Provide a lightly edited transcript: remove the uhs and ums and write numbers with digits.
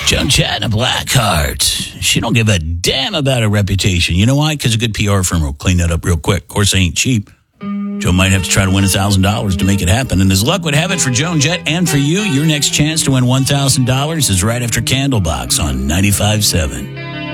Joan Jett and a black heart. She don't give a damn about her reputation. You know why? Because a good PR firm will clean that up real quick. Of course, they ain't cheap. Joe might have to try to win $1,000 to make it happen. And as luck would have it for Joan Jett and for you, your next chance to win $1,000 is right after Candlebox on 95.7.